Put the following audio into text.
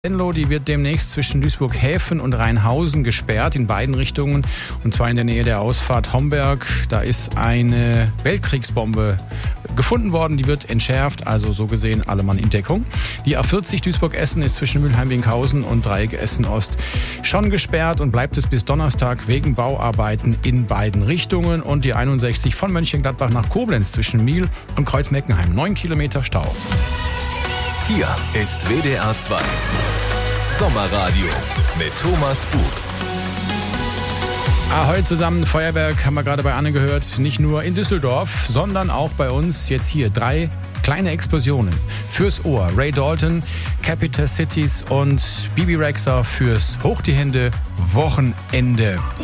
Venlo, die wird demnächst zwischen Duisburg-Häfen und Rheinhausen gesperrt, in beiden Richtungen. Und zwar in der Nähe der Ausfahrt Homberg. Da ist eine Weltkriegsbombe gefunden worden, die wird entschärft, also so gesehen alle Mann in Deckung. Die A40 Duisburg-Essen ist zwischen Mülheim-Winkhausen und Dreieck Essen-Ost schon gesperrt und bleibt es bis Donnerstag wegen Bauarbeiten in beiden Richtungen. Und die 61 von Mönchengladbach nach Koblenz zwischen Miel und Kreuz-Meckenheim. 9 Kilometer Stau. Hier ist WDR 2. Sommerradio mit Thomas Buch. Ahoi zusammen, Feuerwerk haben wir gerade bei Anne gehört. Nicht nur in Düsseldorf, sondern auch bei uns jetzt hier 3 kleine Explosionen. Fürs Ohr Ray Dalton, Capital Cities und Bibi Rexha fürs Hoch die Hände Wochenende.